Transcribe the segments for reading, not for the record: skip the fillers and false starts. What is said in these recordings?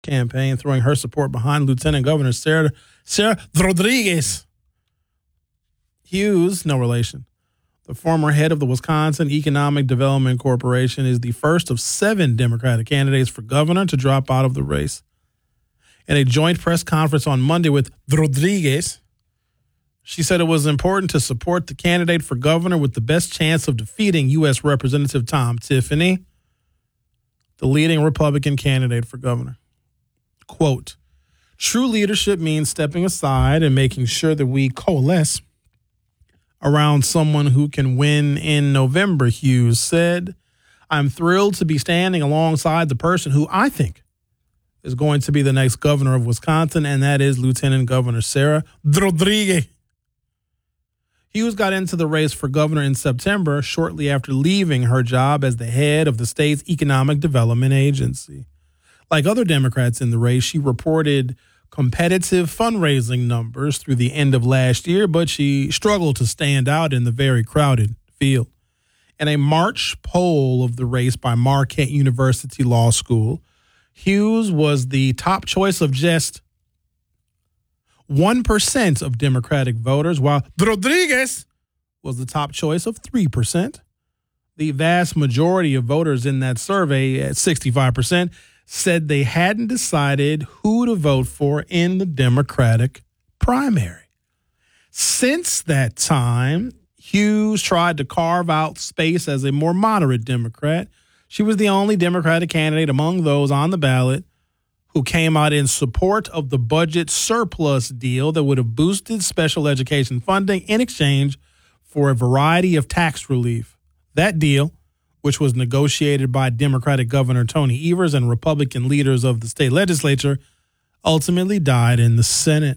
campaign, throwing her support behind Lieutenant Governor Sarah Rodriguez. Hughes, no relation. The former head of the Wisconsin Economic Development Corporation is the first of 7 Democratic candidates for governor to drop out of the race. In a joint press conference on Monday with Rodriguez, she said it was important to support the candidate for governor with the best chance of defeating U.S. Representative Tom Tiffany, the leading Republican candidate for governor. Quote, true leadership means stepping aside and making sure that we coalesce around someone who can win in November, Hughes said. I'm thrilled to be standing alongside the person who I think is going to be the next governor of Wisconsin, and that is Lieutenant Governor Sarah Rodriguez. Hughes got into the race for governor in September, shortly after leaving her job as the head of the state's Economic Development Agency. Like other Democrats in the race, she reported competitive fundraising numbers through the end of last year, but she struggled to stand out in the very crowded field. In a March poll of the race by Marquette University Law School, Hughes was the top choice of just 1% of Democratic voters, while Rodriguez was the top choice of 3%. The vast majority of voters in that survey, at 65%, said they hadn't decided who to vote for in the Democratic primary. Since that time, Hughes tried to carve out space as a more moderate Democrat. She was the only Democratic candidate among those on the ballot who came out in support of the budget surplus deal that would have boosted special education funding in exchange for a variety of tax relief. That deal, which was negotiated by Democratic Governor Tony Evers and Republican leaders of the state legislature, ultimately died in the Senate.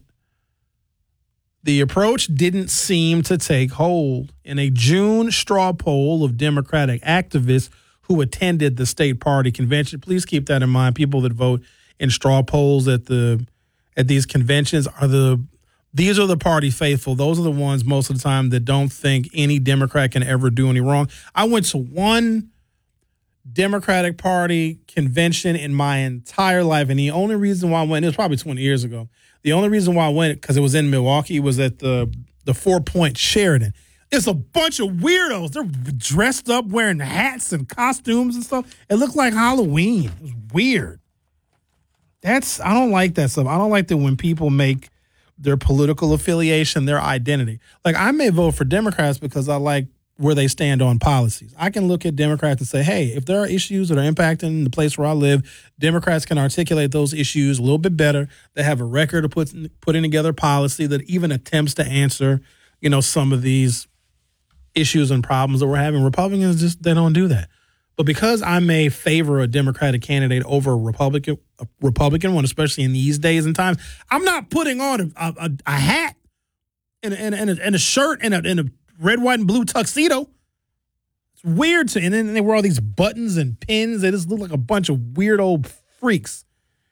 The approach didn't seem to take hold. In a June straw poll of Democratic activists who attended the state party convention, please keep that in mind. People that vote in straw polls at these conventions these are the party faithful. Those are the ones most of the time that don't think any Democrat can ever do any wrong. I went to one Democratic Party convention in my entire life, and the only reason why I went, it was probably 20 years ago, the only reason why I went, because it was in Milwaukee, was at the 4 Point Sheridan. It's a bunch of weirdos. They're dressed up wearing hats and costumes and stuff. It looked like Halloween. It was weird. I don't like that stuff. I don't like that when people make their political affiliation their identity. Like, I may vote for Democrats because I like where they stand on policies. I can look at Democrats and say, hey, if there are issues that are impacting the place where I live, Democrats can articulate those issues a little bit better. They have a record of putting together policy that even attempts to answer, some of these issues and problems that we're having. Republicans they don't do that. But because I may favor a Democratic candidate over a Republican one, especially in these days and times, I'm not putting on a hat and a shirt and a red, white, and blue tuxedo. It's weird. And then they wear all these buttons and pins. They just look like a bunch of weird old freaks.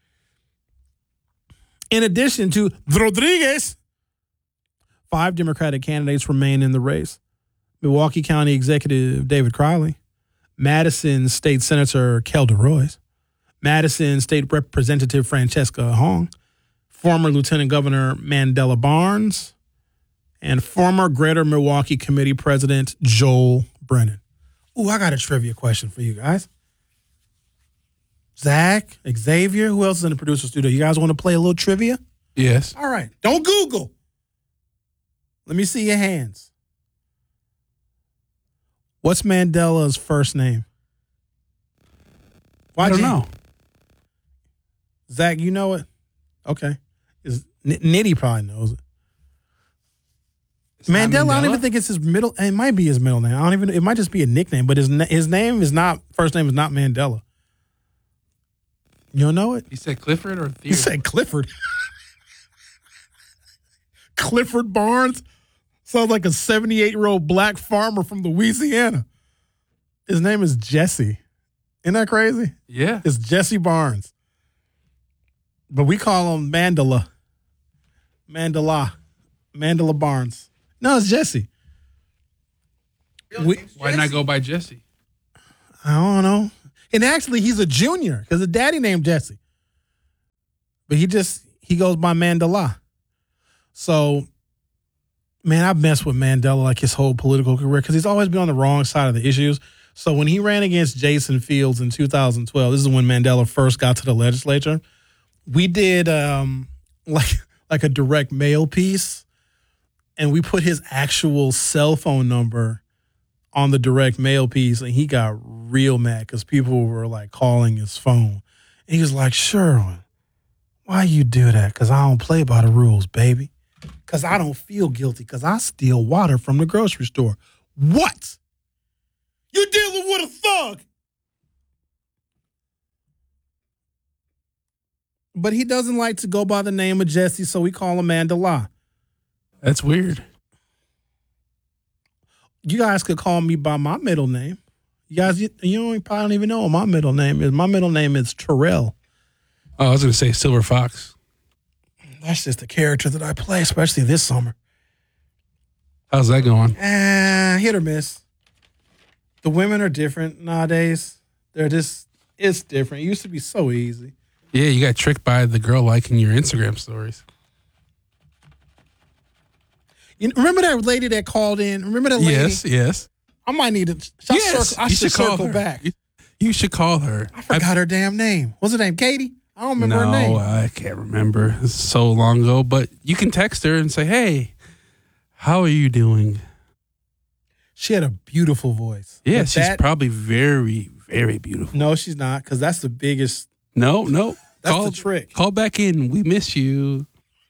In addition to Rodriguez, 5 Democratic candidates remain in the race. Milwaukee County Executive David Crowley, Madison State Senator Kelda Royce, Madison State Representative Francesca Hong, former Lieutenant Governor Mandela Barnes, and former Greater Milwaukee Committee President Joel Brennan. Ooh, I got a trivia question for you guys. Zach, Xavier, who else is in the producer studio? You guys want to play a little trivia? Yes. All right. Don't Google. Let me see your hands. What's Mandela's first name? I don't know. Zach, you know it? Okay. Nitty probably knows it. Mandela, I don't even think it's his middle. It might be his middle name. It might just be a nickname, but his name is not, first name is not Mandela. You don't know it? You said Clifford or Theodore? You said Clifford. Clifford Barnes. Sounds like a 78-year-old black farmer from Louisiana. His name is Jesse. Isn't that crazy? Yeah. It's Jesse Barnes. But we call him Mandela. Mandela Barnes. No, it's Jesse. Why not go by Jesse? I don't know. And actually, he's a junior because the daddy named Jesse. But he goes by Mandela. So, man, I've messed with Mandela like his whole political career because he's always been on the wrong side of the issues. So when he ran against Jason Fields in 2012, this is when Mandela first got to the legislature, we did like a direct mail piece, and we put his actual cell phone number on the direct mail piece, and he got real mad because people were like calling his phone. And he was like, Sherwin, why you do that? Because I don't play by the rules, baby. Because I don't feel guilty because I steal water from the grocery store. What? You're dealing with a thug. But he doesn't like to go by the name of Jesse, so we call him Mandela. That's weird. You guys could call me by my middle name. You guys, you probably don't even know what my middle name is. My middle name is Terrell. Oh, I was going to say Silver Fox. That's just the character that I play, especially this summer. How's that going? Hit or miss. The women are different nowadays. It's different. It used to be so easy. Yeah, you got tricked by the girl liking your Instagram stories. Remember that lady that called in? Remember that lady? Yes. I might need to. I should circle back. You should call her. I forgot her damn name. What's her name? Katie? I don't remember her name. No, I can't remember. It's so long ago. But you can text her and say, hey, how are you doing? She had a beautiful voice. Yeah, she's probably very, very beautiful. No, she's not, because that's the biggest. No. That's the trick. Call back in. We miss you.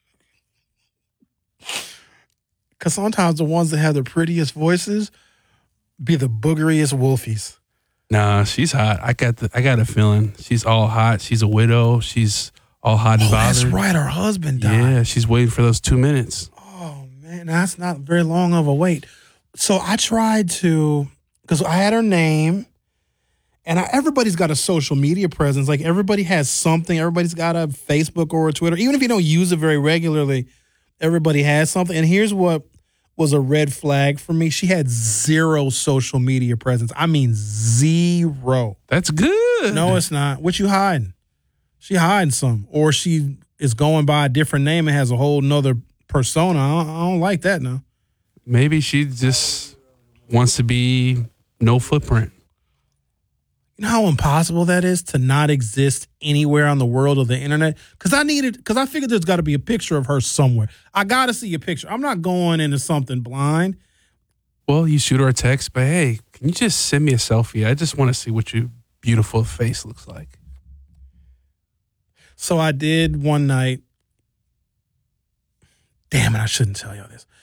Because sometimes the ones that have the prettiest voices be the boogeriest wolfies. Nah, she's hot. I got a feeling. She's all hot. She's a widow. She's all hot and bothered. That's right. Her husband died. Yeah, she's waiting for those 2 minutes. Oh, man. That's not very long of a wait. So I tried to, because I had her name, and everybody's got a social media presence. Like, everybody has something. Everybody's got a Facebook or a Twitter. Even if you don't use it very regularly, everybody has something. And here's what was a red flag for me. She had zero social media presence. I mean, zero. That's good. No, it's not. What you hiding? She hiding some. Or she is going by a different name and has a whole nother persona. I don't like that now. Maybe she just wants to be no footprint. You know how impossible that is to not exist anywhere on the world of the internet? Because I figured there's got to be a picture of her somewhere. I got to see a picture. I'm not going into something blind. Well, you shoot her a text, but hey, can you just send me a selfie? I just want to see what your beautiful face looks like. So I did one night. Damn it, I shouldn't tell you this.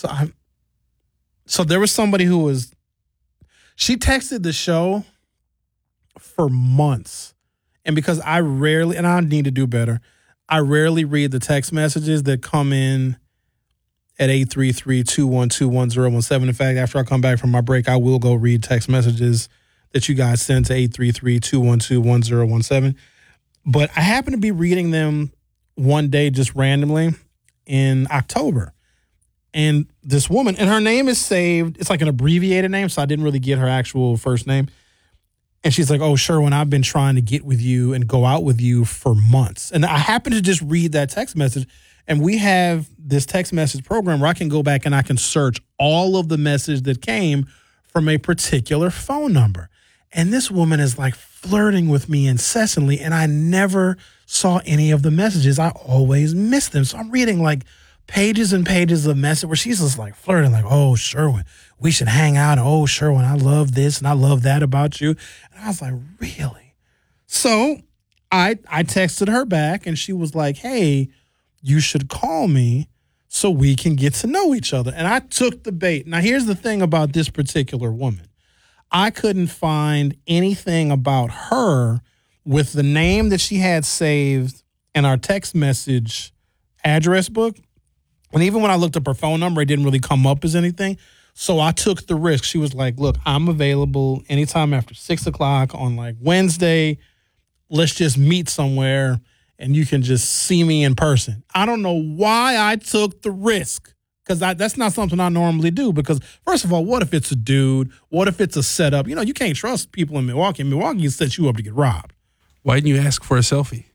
So there was somebody she texted the show for months. And because I need to do better, I rarely read the text messages that come in at 833-212-1017. In fact, after I come back from my break, I will go read text messages that you guys send to 833-212-1017. But I happened to be reading them one day just randomly in October. And this woman, and her name is saved. It's like an abbreviated name, so I didn't really get her actual first name. And she's like, oh, Sherwin, I've been trying to get with you and go out with you for months. And I happened to just read that text message. And we have this text message program where I can go back and I can search all of the message that came from a particular phone number. And this woman is like flirting with me incessantly. And I never saw any of the messages. I always missed them. So I'm reading like pages and pages of message where she's just like flirting, like, oh, Sherwin, we should hang out. Oh, Sherwin, I love this and I love that about you. And I was like, really? So I texted her back and she was like, hey, you should call me so we can get to know each other. And I took the bait. Now, here's the thing about this particular woman. I couldn't find anything about her with the name that she had saved in our text message address book. And even when I looked up her phone number, it didn't really come up as anything. So I took the risk. She was like, look, I'm available anytime after 6 o'clock on like Wednesday. Let's just meet somewhere and you can just see me in person. I don't know why I took the risk, because that's not something I normally do. Because first of all, what if it's a dude? What if it's a setup? You know, you can't trust people in Milwaukee. In Milwaukee, it sets you up to get robbed. Why didn't you ask for a selfie?